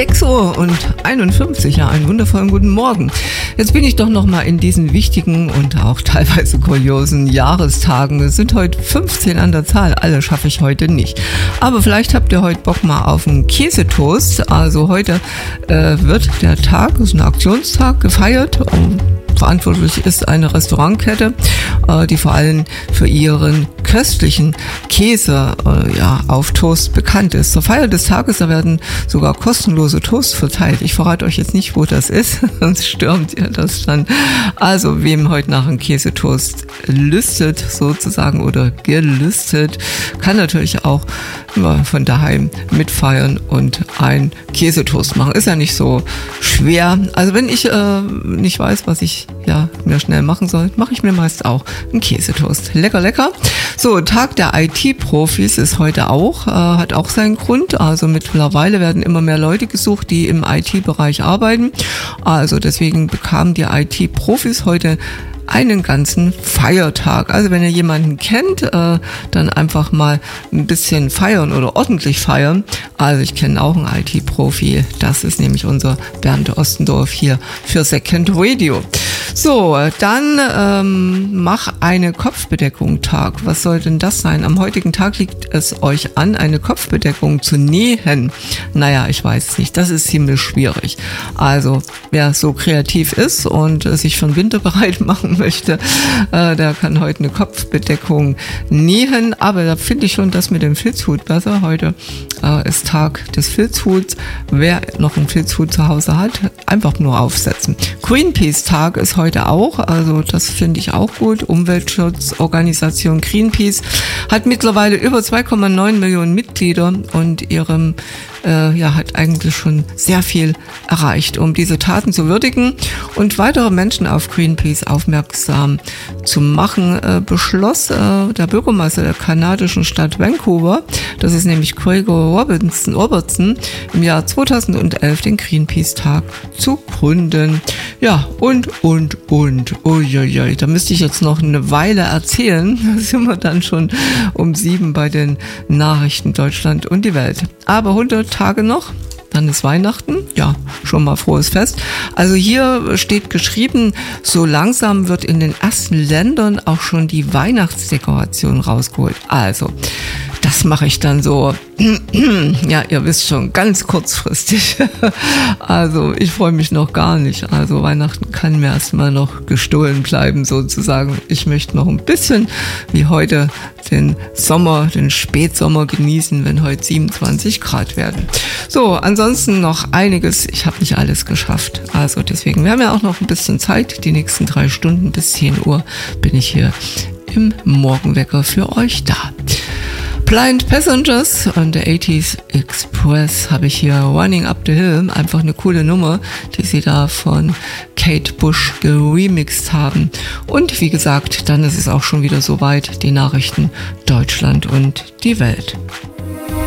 6:51 Uhr, ja, einen wundervollen guten Morgen. Jetzt bin ich doch noch mal in diesen wichtigen und auch teilweise kuriosen Jahrestagen. Es sind heute 15 an der Zahl, alle schaffe ich heute nicht. Aber vielleicht habt ihr heute Bock mal auf einen Käsetoast. Also heute wird der Tag, das ist ein Aktionstag, gefeiert. Verantwortlich ist eine Restaurantkette, die vor allem für ihren köstlichen Käse auf Toast bekannt ist. Zur Feier des Tages, da werden sogar kostenlose Toast verteilt. Ich verrate euch jetzt nicht, wo das ist, sonst stürmt ihr das dann. Also wem heute nach einem Käsetoast lüstet sozusagen oder gelüstet, kann natürlich auch von daheim mitfeiern und ein Käsetoast machen. Ist ja nicht so schwer. Also wenn ich nicht weiß, was ich mir schnell machen soll, mache ich mir meist auch einen Käsetoast. Lecker, lecker. So, Tag der IT-Profis ist heute auch, hat auch seinen Grund. Also mittlerweile werden immer mehr Leute gesucht, die im IT-Bereich arbeiten. Also deswegen bekamen die IT-Profis heute einen ganzen Feiertag. Also wenn ihr jemanden kennt, dann einfach mal ein bisschen feiern oder ordentlich feiern. Also ich kenne auch einen IT-Profi. Das ist nämlich unser Bernd Ostendorf hier für Second Radio. So, dann mach eine Kopfbedeckung Tag. Was soll denn das sein? Am heutigen Tag liegt es euch an, eine Kopfbedeckung zu nähen. Naja, ich weiß es nicht. Das ist ziemlich schwierig. Also wer so kreativ ist und sich für den Winter bereit machen möchte, der kann heute eine Kopfbedeckung nähen. Aber da finde ich schon das mit dem Filzhut besser. Heute ist Tag des Filzhuts. Wer noch einen Filzhut zu Hause hat, einfach nur aufsetzen. Greenpeace-Tag ist heute auch, also das finde ich auch gut. Umweltschutzorganisation Greenpeace hat mittlerweile über 2,9 Millionen Mitglieder und ihrem hat eigentlich schon sehr viel erreicht, um diese Taten zu würdigen und weitere Menschen auf Greenpeace aufmerksam zu machen, beschloss der Bürgermeister der kanadischen Stadt Vancouver, das ist nämlich Gregor Robertson, im Jahr 2011 den Greenpeace-Tag zu gründen. Ja, und. Uiuiui, da müsste ich jetzt noch eine Weile erzählen. Da sind wir dann schon um 7 bei den Nachrichten Deutschland und die Welt. Aber 100 Tage noch, dann ist Weihnachten. Ja, schon mal frohes Fest. Also hier steht geschrieben, so langsam wird in den ersten Ländern auch schon die Weihnachtsdekoration rausgeholt. Also, das mache ich dann so, ja, ihr wisst schon, ganz kurzfristig. Also ich freue mich noch gar nicht. Also Weihnachten kann mir erstmal noch gestohlen bleiben sozusagen. Ich möchte noch ein bisschen wie heute den Sommer, den Spätsommer genießen, wenn heute 27 Grad werden. So, ansonsten noch einiges. Ich habe nicht alles geschafft. Also deswegen, wir haben ja auch noch ein bisschen Zeit. Die nächsten 3 Stunden bis 10 Uhr bin ich hier im Morgenwecker für euch da. Blind Passengers und der 80s Express habe ich hier Running Up the Hill, einfach eine coole Nummer, die sie da von Kate Bush geremixed haben. Und wie gesagt, dann ist es auch schon wieder soweit, die Nachrichten Deutschland und die Welt.